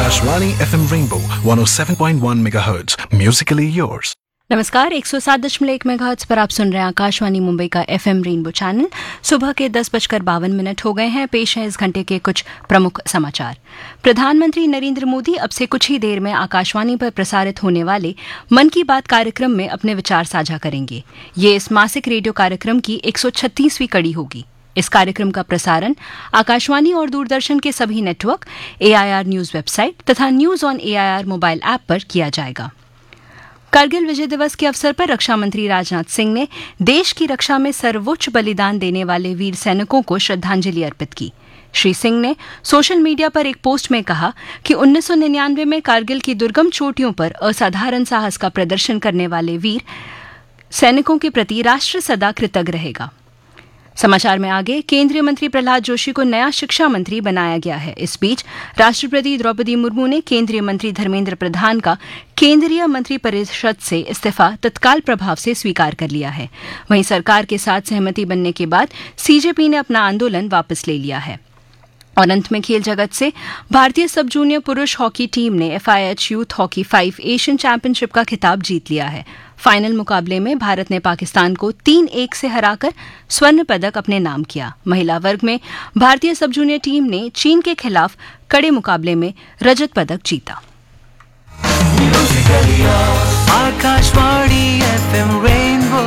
Akashvani FM Rainbow 107.1 MHz. Musically yours. नमस्कार 107.1 megahertz पर आप सुन रहे हैं आकाशवाणी मुंबई का एफएम रेनबो चैनल। सुबह के 10:52 हो गए हैं। पेश है इस घंटे के कुछ प्रमुख समाचार। प्रधानमंत्री नरेंद्र मोदी अब से कुछ ही देर में आकाशवाणी पर प्रसारित होने वाले मन की बात कार्यक्रम में अपने विचार साझा करेंगे। ये इस मासिक रेडियो कार्यक्रम की 136वीं कड़ी होगी। इस कार्यक्रम का प्रसारण आकाशवाणी और दूरदर्शन के सभी नेटवर्क, AIR न्यूज वेबसाइट तथा news on AIR mobile app पर किया जाएगा। कारगिल विजय दिवस के अवसर पर रक्षा मंत्री राजनाथ सिंह ने देश की रक्षा में सर्वोच्च बलिदान देने वाले वीर सैनिकों को श्रद्धांजलि अर्पित की। श्री सिंह ने सोशल मीडिया पर एक पोस्ट में कहा कि 1999 में कारगिल की दुर्गम चोटियों पर असाधारण साहस का प्रदर्शन करने वाले वीर सैनिकों के प्रति राष्ट्र सदा कृतज्ञ रहेगा। समाचार में आगे, केंद्रीय मंत्री प्रहलाद जोशी को नया शिक्षा मंत्री बनाया गया है। इस बीच राष्ट्रपति द्रौपदी मुर्मू ने केंद्रीय मंत्री धर्मेंद्र प्रधान का केंद्रीय मंत्रिपरिषद से इस्तीफा तत्काल प्रभाव से स्वीकार कर लिया है। वहीं सरकार के साथ सहमति बनने के बाद CJP ने अपना आंदोलन वापस ले लिया है। और अंत में खेल जगत से, भारतीय सब जूनियर पुरुष हॉकी टीम ने FIH youth hockey 5 Asian championship का खिताब जीत लिया है। फाइनल मुकाबले में भारत ने पाकिस्तान को 3-1 से हराकर स्वर्ण पदक अपने नाम किया। महिला वर्ग में भारतीय सब जूनियर टीम ने चीन के खिलाफ कड़े मुकाबले में रजत पदक जीता। Akashvani FM rainbow.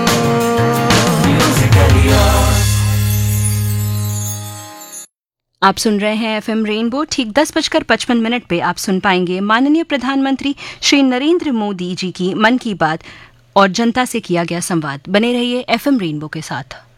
आप सुन रहे हैं एफएम रेनबो। ठीक 10:55 पे आप सुन पाएंगे माननीय प्रधानमंत्री श्री नरेंद्र मोदी जी की मन की बात और जनता से किया गया संवाद। बने रहिए एफएम रेनबो के साथ।